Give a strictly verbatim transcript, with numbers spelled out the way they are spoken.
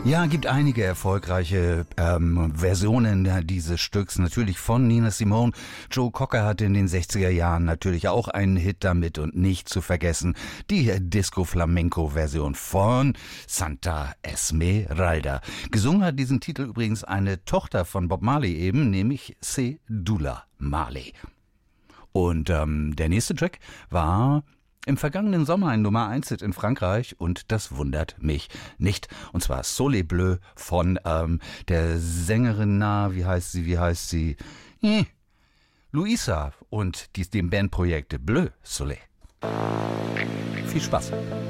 Ja, gibt einige erfolgreiche ähm, Versionen dieses Stücks, natürlich von Nina Simone. Joe Cocker hatte in den sechziger Jahren natürlich auch einen Hit damit und nicht zu vergessen die Disco-Flamenco-Version von Santa Esmeralda. Gesungen hat diesen Titel übrigens eine Tochter von Bob Marley eben, nämlich Sedula Marley. Und ähm, der nächste Track war im vergangenen Sommer ein Nummer eins Hit in Frankreich und das wundert mich nicht. Und zwar Soleil Bleu von ähm, der Sängerin, na, wie heißt sie, wie heißt sie? Hm. Luisa und die, dem Bandprojekt Bleu Soleil. Viel Spaß.